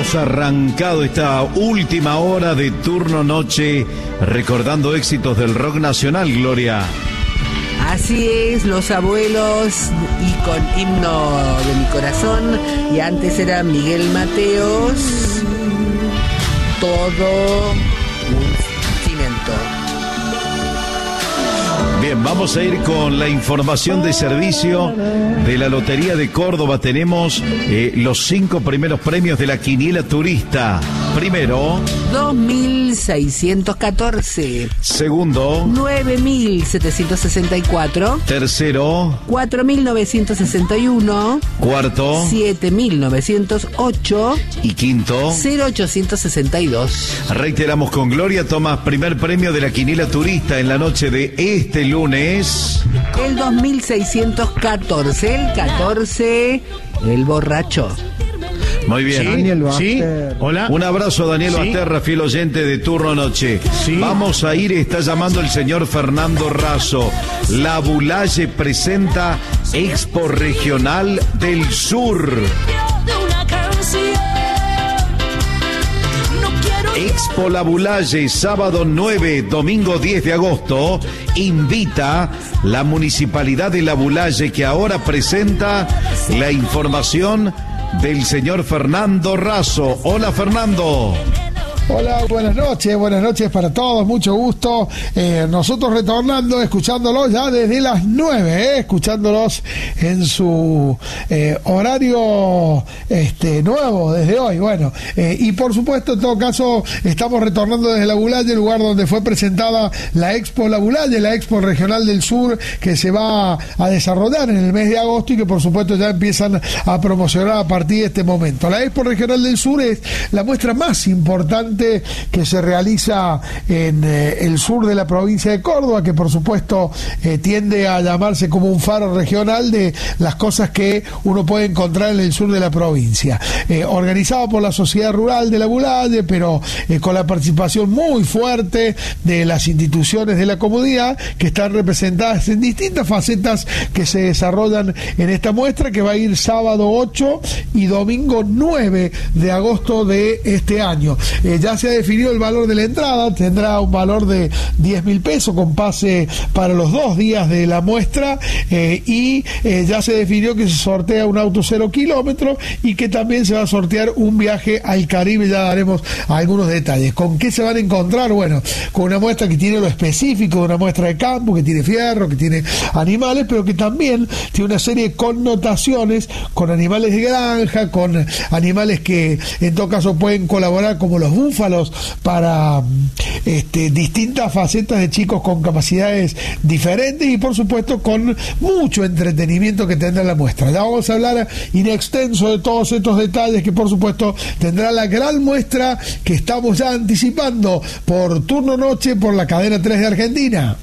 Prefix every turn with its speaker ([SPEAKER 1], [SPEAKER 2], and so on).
[SPEAKER 1] hemos arrancado esta última hora de turno noche recordando éxitos del rock nacional, Gloria.
[SPEAKER 2] Así es, Los Abuelos y con Himno de mi Corazón. Y antes era Miguel Mateos, Todo un Cimiento.
[SPEAKER 1] Bien, vamos a ir con la información de servicio de la Lotería de Córdoba. Tenemos los 5 primeros premios de la Quiniela Turista. Primero,
[SPEAKER 2] 2.614.
[SPEAKER 1] Segundo,
[SPEAKER 2] 9.764.
[SPEAKER 1] Tercero,
[SPEAKER 2] 4.961.
[SPEAKER 1] Cuarto,
[SPEAKER 2] 7.908.
[SPEAKER 1] Y quinto,
[SPEAKER 2] 0.862.
[SPEAKER 1] Reiteramos con Gloria Tomás, primer premio de la Quiniela Turista en la noche de este lunes.
[SPEAKER 2] El 2.614. El 14, el borracho.
[SPEAKER 1] Muy bien.
[SPEAKER 3] Daniel
[SPEAKER 1] ¿Sí?
[SPEAKER 3] Hola.
[SPEAKER 1] Un abrazo a Daniel Basterra, fiel oyente de Turno Noche.
[SPEAKER 3] Sí.
[SPEAKER 1] Vamos a ir, está llamando el señor Fernando Razo. La Bulaye presenta Expo Regional del Sur. Expo La Bulaye, sábado 9, domingo 10 de agosto, invita la Municipalidad de La Bulaye, que ahora presenta la información del señor Fernando Razo. Hola, Fernando.
[SPEAKER 4] Hola, buenas noches para todos, mucho gusto. Nosotros retornando, escuchándolos ya desde las 9, escuchándolos en su horario nuevo desde hoy. Bueno, y por supuesto, en todo caso, estamos retornando desde La Bulaye, el lugar donde fue presentada la Expo La Bulaye, la Expo Regional del Sur, que se va a desarrollar en el mes de agosto y que por supuesto ya empiezan a promocionar a partir de este momento. La Expo Regional del Sur es la muestra más importante que se realiza en el sur de la provincia de Córdoba, que por supuesto tiende a llamarse como un faro regional de las cosas que uno puede encontrar en el sur de la provincia. Organizado por la Sociedad Rural de La Bulaye, pero con la participación muy fuerte de las instituciones de la comunidad que están representadas en distintas facetas que se desarrollan en esta muestra, que va a ir sábado 8 y domingo 9 de agosto de este año. Ya se ha definido el valor de la entrada, tendrá un valor de 10.000 pesos con pase para los 2 días de la muestra, y ya se definió que se sortea un auto 0 kilómetros y que también se va a sortear un viaje al Caribe. Ya daremos algunos detalles. ¿Con qué se van a encontrar? Bueno, con una muestra que tiene lo específico de una muestra de campo, que tiene fierro, que tiene animales, pero que también tiene una serie de connotaciones con animales de granja, con animales que en todo caso pueden colaborar, como los búfalos, para distintas facetas de chicos con capacidades diferentes y por supuesto con mucho entretenimiento que tendrá la muestra. Ya vamos a hablar in extenso de todos estos detalles que por supuesto tendrá la gran muestra que estamos ya anticipando por Turno Noche, por la cadena 3 de Argentina.